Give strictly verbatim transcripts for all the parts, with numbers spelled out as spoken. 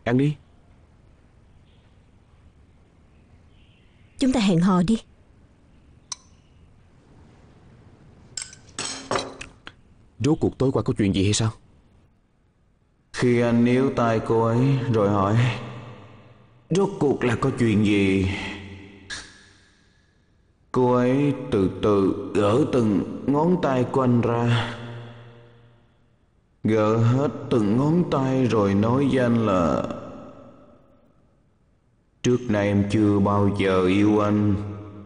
Ăn đi. Chúng ta hẹn hò đi. Rốt cuộc tối qua có chuyện gì hay sao? Khi anh níu tay cô ấy rồi hỏi rốt cuộc là có chuyện gì, cô ấy từ từ gỡ từng ngón tay của anh ra, gỡ hết từng ngón tay rồi nói với anh là trước nay em chưa bao giờ yêu anh.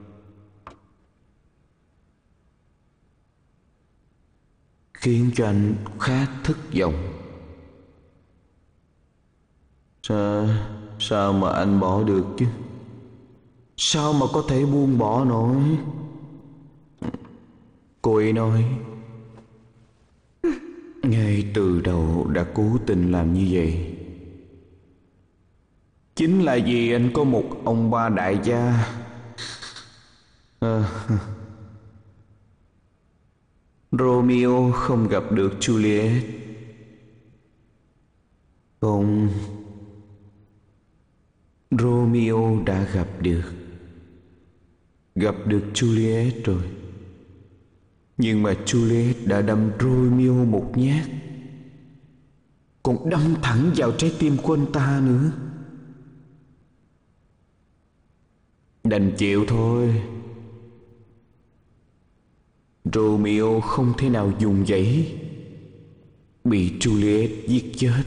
Khiến cho anh khá thất vọng. Sao, sao mà anh bỏ được chứ? Sao mà có thể buông bỏ nổi? Cô ấy nói ngay từ đầu đã cố tình làm như vậy. Chính là vì anh có một ông ba đại gia. À, Romeo không gặp được Juliet. Còn Romeo đã gặp được Gặp được Juliet rồi. Nhưng mà Juliet đã đâm Romeo một nhát, còn đâm thẳng vào trái tim của anh ta nữa. Đành chịu thôi. Romeo không thể nào dùng dãy, bị Juliet giết chết.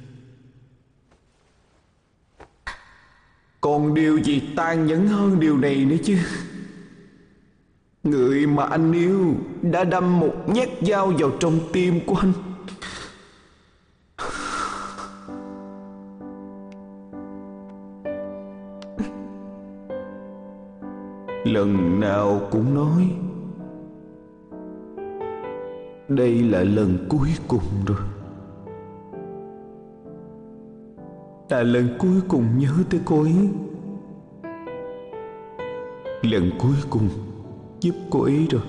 Còn điều gì tàn nhẫn hơn điều này nữa chứ? Người mà anh yêu đã đâm một nhát dao vào trong tim của anh. Lần nào cũng nói đây là lần cuối cùng rồi, là lần cuối cùng nhớ tới cô ấy, lần cuối cùng giúp cô ấy rồi,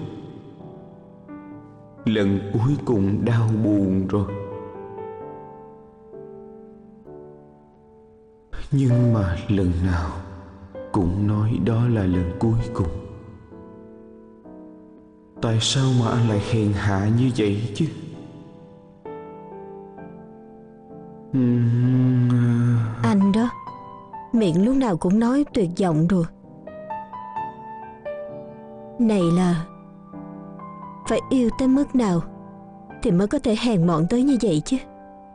lần cuối cùng đau buồn rồi. Nhưng mà lần nào cũng nói đó là lần cuối cùng. Tại sao mà anh lại hèn hạ như vậy chứ? Uhm... Anh đó, miệng lúc nào cũng nói tuyệt vọng rồi. Này là phải yêu tới mức nào thì mới có thể hèn mọn tới như vậy chứ?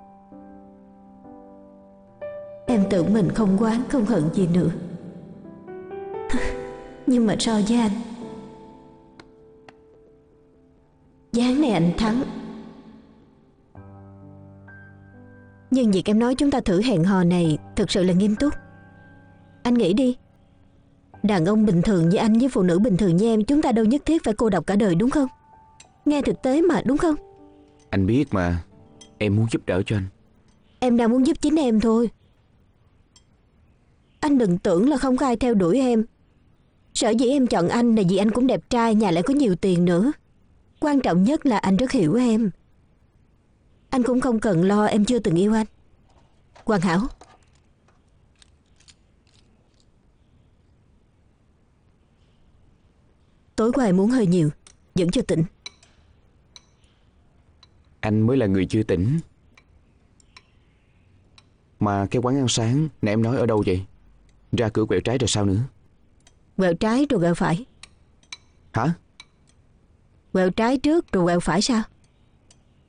Em tưởng mình không oán không hận gì nữa. Nhưng mà so với anh, ván này anh thắng. Nhưng việc em nói chúng ta thử hẹn hò này thực sự là nghiêm túc. Anh nghĩ đi, đàn ông bình thường như anh với phụ nữ bình thường như em, chúng ta đâu nhất thiết phải cô độc cả đời, đúng không? Nghe thực tế mà, đúng không? Anh biết mà, em muốn giúp đỡ cho anh. Em đang muốn giúp chính em thôi. Anh đừng tưởng là không có ai theo đuổi em. Sở dĩ em chọn anh là vì anh cũng đẹp trai, nhà lại có nhiều tiền nữa. Quan trọng nhất là anh rất hiểu em. Anh cũng không cần lo em chưa từng yêu anh. Hoàn hảo. Tối qua em muốn hơi nhiều, vẫn chưa tỉnh. Anh mới là người chưa tỉnh. Mà cái quán ăn sáng nãy em nói ở đâu vậy? Ra cửa quẹo trái rồi sao nữa? Quẹo trái rồi quẹo phải. Hả? Quẹo trái trước rồi quẹo phải sao?